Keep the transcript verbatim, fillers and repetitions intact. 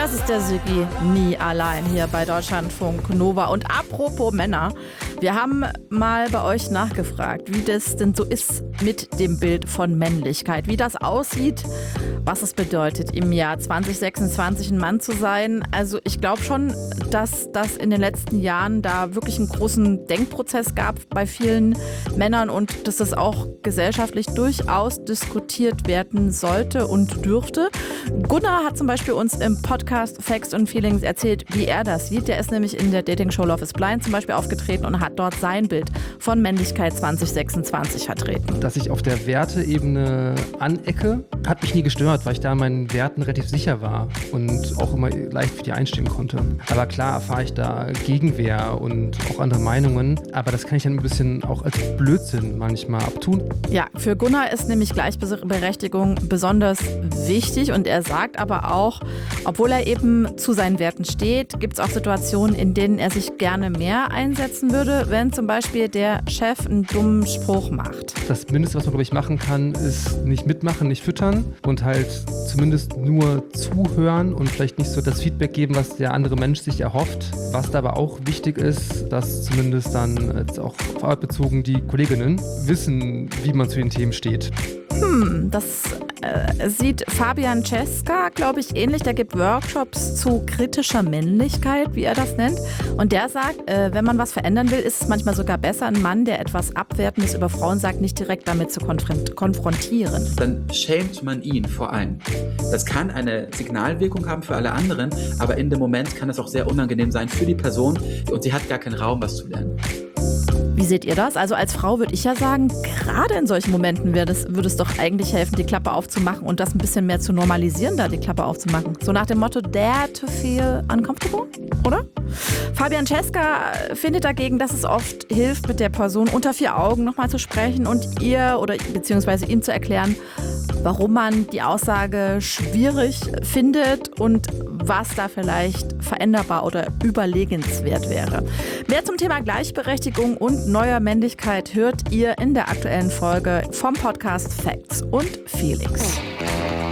Das ist der Siggi nie allein hier bei Deutschlandfunk Nova. Und apropos Männer, wir haben mal bei euch nachgefragt, wie das denn so ist mit dem Bild von Männlichkeit, wie das aussieht, was es bedeutet, im Jahr zwanzig sechsundzwanzig ein Mann zu sein. Also ich glaube schon, dass das in den letzten Jahren da wirklich einen großen Denkprozess gab bei vielen Männern und dass das auch gesellschaftlich durchaus diskutiert werden sollte und dürfte. Gunnar hat zum Beispiel uns im Podcast Facts and Feelings erzählt, wie er das sieht. Der ist nämlich in der Dating-Show Love is Blind zum Beispiel aufgetreten und hat dort sein Bild von Männlichkeit zwanzig sechsundzwanzig vertreten. Dass ich auf der Werteebene anecke, hat mich nie gestört, weil ich da meinen Werten relativ sicher war und auch immer leicht für die einstehen konnte. Aber klar erfahre ich da Gegenwehr und auch andere Meinungen, aber das kann ich dann ein bisschen auch als Blödsinn manchmal abtun. Ja, für Gunnar ist nämlich Gleichberechtigung besonders wichtig und er sagt aber auch, obwohl er eben zu seinen Werten steht, gibt es auch Situationen, in denen er sich gerne mehr einsetzen würde, wenn zum Beispiel der Chef einen dummen Spruch macht. Das Mindeste, was man, glaube ich, machen kann, ist nicht mitmachen, nicht füttern und halt zumindest nur zuhören und vielleicht nicht so das Feedback geben, was der andere Mensch sich erhofft. Was da aber auch wichtig ist, dass zumindest dann jetzt auch auf Arbeit bezogen die Kolleginnen wissen, wie man zu den Themen steht. Hm, das äh, sieht Fabian Cesca, glaube ich, ähnlich. Der gibt Workshops zu kritischer Männlichkeit, wie er das nennt. Und der sagt, äh, wenn man was verändern will, ist es manchmal sogar besser, einen Mann, der etwas Abwertendes über Frauen sagt, nicht direkt damit zu konfront- konfrontieren. Dann schämt man ihn vor allem. Das kann eine Signalwirkung haben für alle anderen, aber in dem Moment kann es auch sehr unangenehm sein für die Person und sie hat gar keinen Raum, was zu lernen. Wie seht ihr das? Also als Frau würde ich ja sagen, gerade in solchen Momenten würde es, würde es doch eigentlich helfen, die Klappe aufzumachen und das ein bisschen mehr zu normalisieren, da die Klappe aufzumachen. So nach dem Motto, dare to feel uncomfortable, oder? Fabian Cesca findet dagegen, dass es oft hilft, mit der Person unter vier Augen nochmal zu sprechen und ihr oder beziehungsweise ihm zu erklären, warum man die Aussage schwierig findet und was da vielleicht veränderbar oder überlegenswert wäre. Mehr zum Thema Gleichberechtigung und neuer Männlichkeit hört ihr in der aktuellen Folge vom Podcast Facts und Feelings.